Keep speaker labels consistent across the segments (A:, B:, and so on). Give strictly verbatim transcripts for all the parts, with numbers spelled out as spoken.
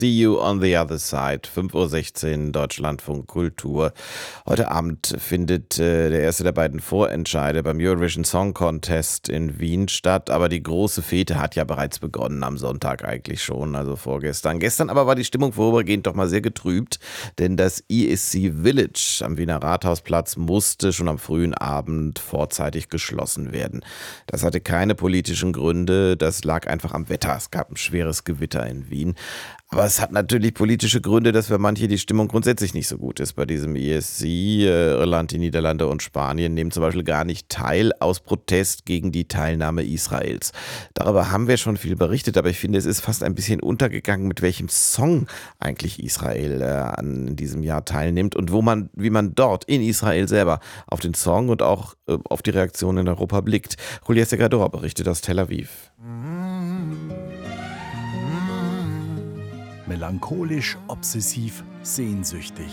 A: See You on the Other Side, fünf Uhr sechzehn, Deutschlandfunk Kultur. Heute Abend findet äh, der erste der beiden Vorentscheide beim Eurovision Song Contest in Wien statt. Aber die große Fete hat ja bereits begonnen, am Sonntag eigentlich schon, also vorgestern. Gestern aber war die Stimmung vorübergehend doch mal sehr getrübt, denn das E S C Village am Wiener Rathausplatz musste schon am frühen Abend vorzeitig geschlossen werden. Das hatte keine politischen Gründe, das lag einfach am Wetter. Es gab ein schweres Gewitter in Wien. Aber es hat natürlich politische Gründe, dass für manche die Stimmung grundsätzlich nicht so gut ist bei diesem E S C. Irland, die Niederlande und Spanien nehmen zum Beispiel gar nicht teil aus Protest gegen die Teilnahme Israels. Darüber haben wir schon viel berichtet, aber ich finde, es ist fast ein bisschen untergegangen, mit welchem Song eigentlich Israel äh, an diesem Jahr teilnimmt und wo man, wie man dort in Israel selber auf den Song und auch äh, auf die Reaktion in Europa blickt. Julia Segador berichtet aus Tel Aviv.
B: Melancholisch, obsessiv, sehnsüchtig.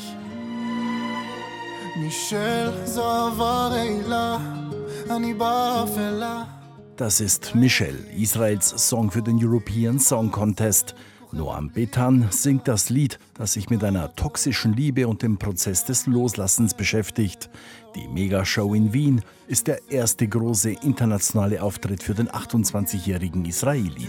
B: Das ist Michelle, Israels Song für den European Song Contest. Noam Betan singt das Lied, das sich mit einer toxischen Liebe und dem Prozess des Loslassens beschäftigt. Die Megashow in Wien ist der erste große internationale Auftritt für den achtundzwanzigjährigen Israeli.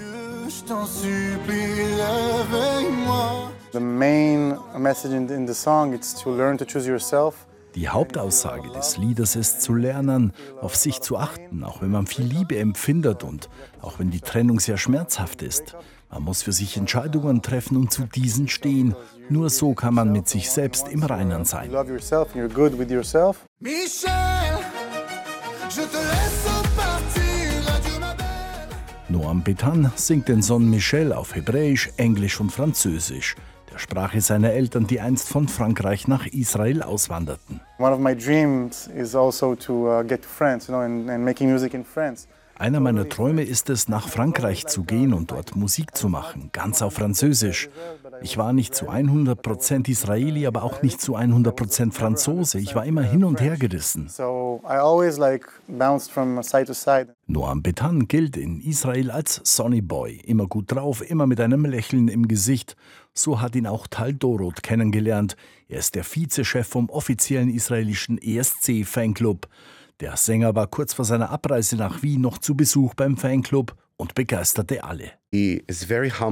C: The main message in the song is to learn to choose yourself.
B: Die Hauptaussage des Liedes ist zu lernen, auf sich zu achten, auch wenn man viel Liebe empfindet und auch wenn die Trennung sehr schmerzhaft ist. Man muss für sich Entscheidungen treffen und zu diesen stehen. Nur so kann man mit sich selbst im Reinen sein.
C: Love yourself and you're good with yourself.
D: Michel, je te laisse partir, adieu ma belle.
B: Noam Betan singt den Song Michel auf Hebräisch, Englisch und Französisch, der Sprache seiner Eltern, die einst von Frankreich nach Israel auswanderten.
C: One of my dreams is also to uh, get to France, you know, and, and making music in France.
B: Einer meiner Träume ist es, nach Frankreich zu gehen und dort Musik zu machen, ganz auf Französisch. Ich war nicht zu hundert Prozent Israeli, aber auch nicht zu hundert Prozent Franzose. Ich war immer hin und her gerissen.
C: So I always like bounced from side to side.
B: Noam Betan gilt in Israel als Sonny Boy, immer gut drauf, immer mit einem Lächeln im Gesicht. So hat ihn auch Tal Dorot kennengelernt. Er ist der Vizechef vom offiziellen israelischen E S C-Fanclub. Der Sänger war kurz vor seiner Abreise nach Wien noch zu Besuch beim Fanclub und begeisterte alle.
E: Er ist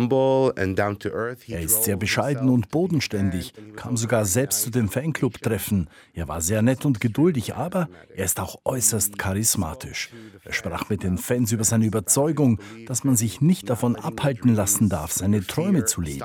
B: sehr bescheiden und bodenständig, kam sogar selbst zu den Fanclub-Treffen. Er war sehr nett und geduldig, aber er ist auch äußerst charismatisch. Er sprach mit den Fans über seine Überzeugung, dass man sich nicht davon abhalten lassen darf, seine Träume zu leben.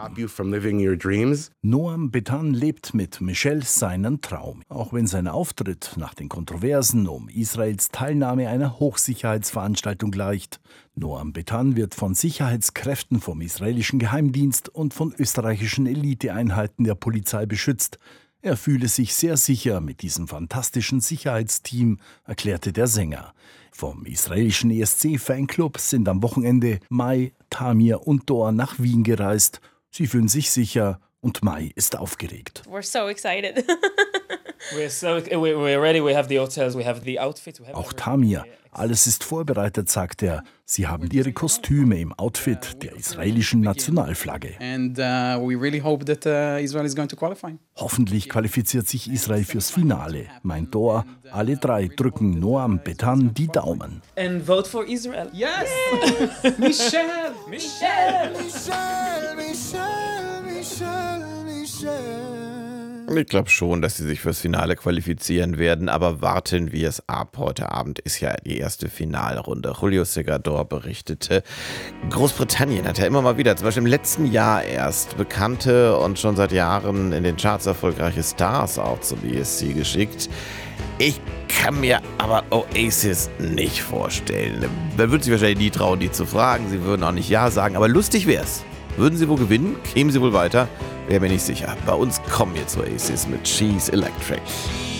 B: Noam Betan lebt mit Michelle seinen Traum. Auch wenn sein Auftritt nach den Kontroversen um Israels Teilnahme einer Hochsicherheitsveranstaltung gleicht. Noam Betan wird von Sicherheitskräften vom israelischen Geheimdienst und von österreichischen Eliteeinheiten der Polizei beschützt. Er fühle sich sehr sicher mit diesem fantastischen Sicherheitsteam, erklärte der Sänger. Vom israelischen E S C-Fanclub sind am Wochenende Mai, Tamir und Dor nach Wien gereist. Sie fühlen sich sicher und Mai ist aufgeregt.
F: We're so excited.
G: We're so we're ready. We have the hotels. We have the outfits. We have
B: Auch Tamir. Alles ist vorbereitet, sagt er. Sie haben ihre Kostüme im Outfit der israelischen Nationalflagge.
H: And uh, we really hope that uh, Israel is going to qualify.
B: Hoffentlich qualifiziert sich Israel fürs Finale, meint Dor. Alle drei drücken Noam Betan die Daumen.
G: And vote for Israel.
H: Yes! Michelle!
G: Michelle!
D: Michel, Michel, Michel, Michel.
A: Ich glaube schon, dass sie sich fürs Finale qualifizieren werden, aber warten wir es ab. Heute Abend ist ja die erste Finalrunde. Julio Segador berichtete. Großbritannien hat ja immer mal wieder, zum Beispiel im letzten Jahr erst, bekannte und schon seit Jahren in den Charts erfolgreiche Stars auch zum E S C geschickt. Ich kann mir aber Oasis nicht vorstellen. Man würde sich wahrscheinlich nie trauen, die zu fragen. Sie würden auch nicht Ja sagen, aber lustig wär's. Würden sie wohl gewinnen? Kämen sie wohl weiter? Wäre mir nicht sicher. Bei uns kommen jetzt Oasis mit She's Electric.